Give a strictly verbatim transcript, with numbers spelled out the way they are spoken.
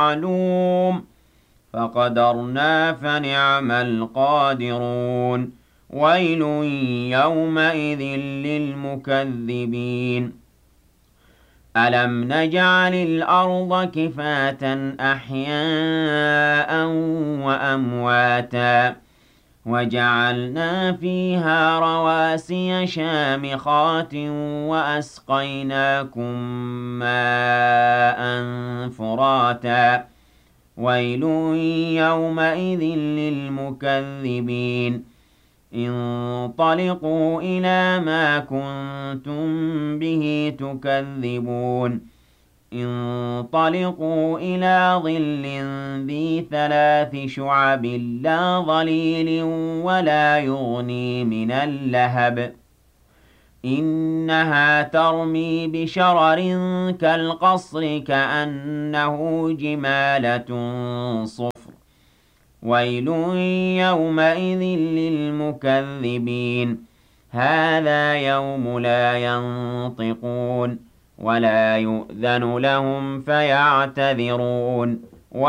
معلوم فقدرنا فنعم القادرون ويل يومئذ للمكذبين ألم نجعل الأرض كفاة أحياء وأمواتا وجعلنا فيها رواسي شامخات وأسقيناكم ماء فراتا ويل يومئذ للمكذبين انطلقوا إلى ما كنتم به تكذبون انطلقوا إلى ظل ذي ثلاث شعب لا ظليل ولا يغني من اللهب إنها ترمي بشرر كالقصر كأنه جمالة صفر ويل يومئذ للمكذبين هذا يوم لا ينطقون ولا يؤذن لهم فيعتذرون